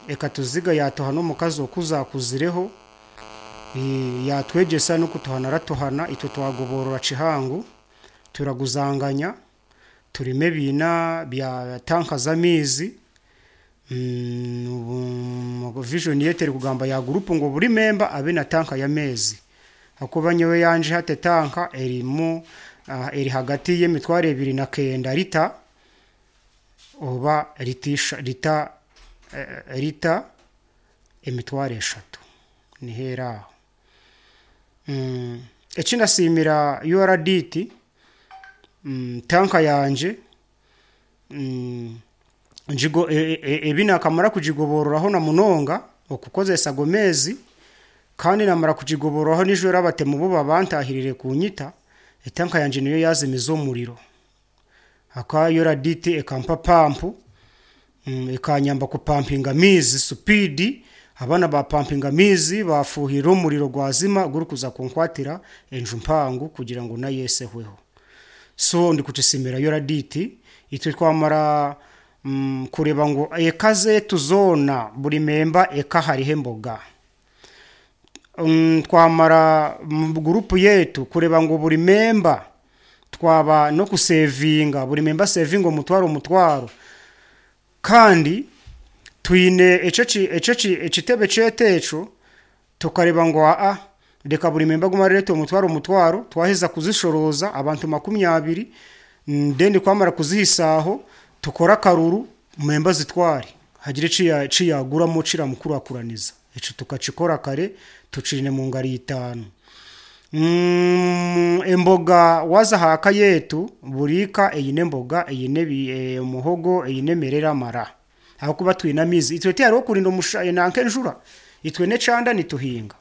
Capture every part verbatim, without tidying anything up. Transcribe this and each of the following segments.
eka tuziga yatoha no mukazi okuzakuzireho yatwegesa no kutohana ratohana ito twagoborora cihangu turaguzanganya turime bina bya tanka z'amizi mm, vision yetere kugamba ya group ngo buri member abe na tanka ya mezi akuba nyewe yanje hate tanka erimo uh, eri hagati y'emitware ebiri na kenda lita oba ritisha lita uh, lita emitware eshatu nihera mm, echina simira U R D T mm, tanka yanje mm, njigo e, e, ebina kamara kujigoboreraho na munonga okukozesa gomezi kandi namara kujigoboreraho nijoro abate mu bo babantahirire kunyita etanka yanje niyo yazimiza umuriro aka U R D T ekampa pampu mm, ekanyamba kupampinga mizi speed abana ba pumpinga mizi bafuhira umuriro gwazima guri kuza kunkwatira enju mpangu kugira ngo nayesehweho so ndi kucisimira U R D T itwe twamara mm, kureba ngo ekaze tuzona buri memba eka hari hemboga um, twamara mu group yetu kureba ngo buri memba twaba no kusevinga buri memba saving umutwaro umutwaro kandi tuine ececi ececi ecitebe cetecho tukareba ngo a reka buri memba gumareto umutwaro umutwaro twaheza kuzishoroza abantu makumyabiri ndende kwamara kuzihisaho tukora karuru memba zitwari hagire ciya ciya gura mu cira mukuru akuraniza eco tukacikora kare tucirine mu ngari itanu mm, emboga waza haka yetu burika eyine mboga eyine bi e, muhogo eyine merera mara aho kuba twina mizi itwe tiyari okurinda umushaye nanke njura itwe ne canda nituhinga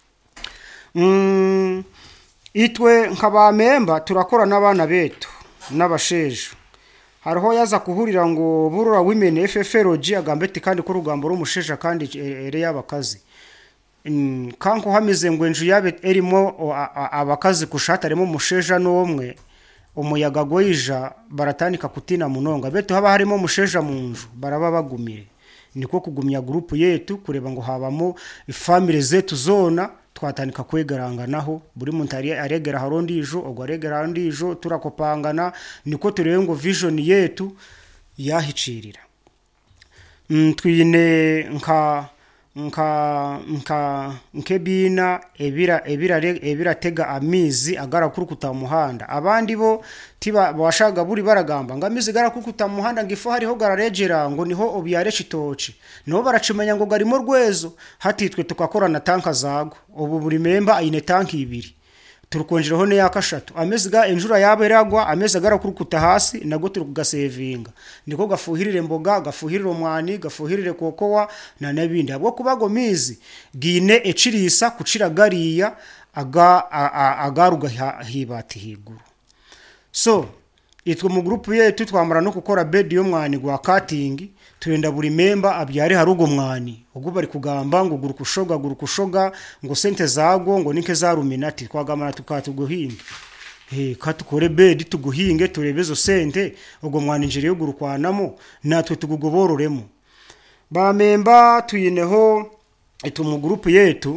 mm, itwe nkaba memba turakora nabana betu nabasheje hariho yaza kuhurira ngo burura women F F R O G agambeti kandi ko rugambo rumusheje kandi ere yabakazi mm, kanko hamize ngo enju yabe erimo abakazi kushata arimo musheja nomwe umuyaga goyija baratandika kutina munonga beto haba harimo musheja munju baraba bagumire niko kugumya group yetu kureba ngo habamo family zetu zona twatandika kwegaranga naho buri muntu ari aregera harondi ijo ogwa aregera harondi ijo turakopangana niko turebe ngo vision yetu yahicirira mm, twine nka nka nka nkebina ebira ebira ebira tega amizi agara kurukuta muhanda abandi bo tiba bwashaga buri baragamba ngamizi gara kurukuta muhanda ngifo hariho gararejera ngo niho obyare chitoci no baracimenya ngo garimo rwezo hatitwe tukakora na tanka zago ubu buri memba ayine tanki ibiri turukonjereho ne yakashatu amezi ga enjura yaberagwa amezi agara kurukuta hasi nago turi kugasevinga niko gafuhirire mboga gafuhirire umwani gafuhirire kokowa na nabindi abwo kubago mizi gine ecirisa kucira gariya aga agaruga hibati higuru so itwe mu group yetu twamara no gukora bed yo mwani gwa cutting twenda buri memba abyari harugo mwani ubwo bari kugamba ngo gurukushoga gurukushoga ngo sente zago ngo nike za ruminati twagamana tukatuguhinga eh katukore bed tuguhinge turebezo sente ubwo mwani njire yo gurukwanamo natwe tugugobororemo ba memba tuyineho eto mu group yetu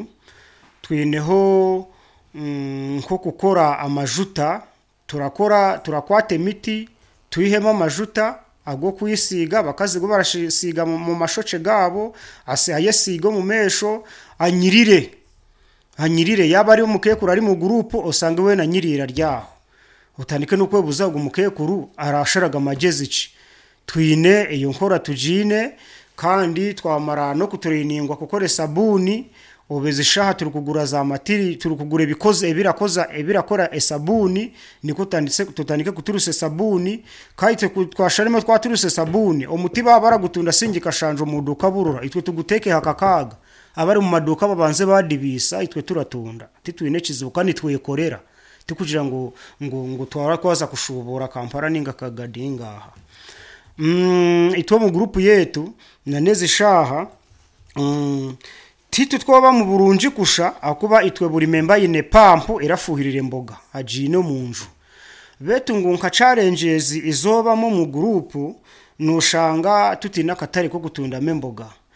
twineho mm, nko gukora amajuta turakora turakwate miti tuyihema amajuta ago kuyisiga bakazi go barashisiga mu mashoce gabo ase ayesigo mu mesho anyirire anyirire yaba ari umukekuru ari mu group osange we na nyirira ryaho utandike nuko buzaga umukekuru arasharaga majezici twine iyo nkora tujine kandi twamara no kuturiningwa gukora sabuni obezishaha turi kugura za matiri turi kugura bikoze ebirakoza ebirakora esabuni niko tanditse tutandike kuturuse sabuni kaite twasharimo twaturuse sabuni omutiba baragutunda singika shanje umuduka burura itwe tuguteke hakakaga abari mu maduka babanze badibisa itwe turatunda titwine kizuka nitwekorera tikugira ngo ngo ngo twara kwaza kushubura kampara ninga kagadinga aha mm itwe mu group yetu naneze shaha mm titu twoba mu Burunji kusha akuba itwe buri memba yine pampu irafuhirire mboga ajino munju betu ngo nka challenges izoba mu group nushanga tutina katari ko gutunda memboga